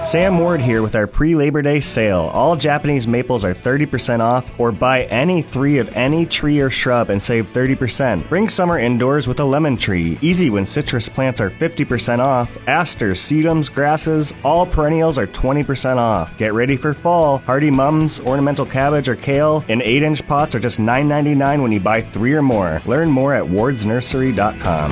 Sam Ward here with our pre-Labor Day sale. All Japanese maples are 30% off, or buy any 3 of any tree or shrub and save 30%. Bring summer indoors with a lemon tree. Easy when citrus plants are 50% off. Asters, sedums, grasses, all perennials are 20% off. Get ready for fall. Hardy mums, ornamental cabbage, or kale in 8-inch pots are just $9.99 when you buy 3 or more. Learn more at wardsnursery.com.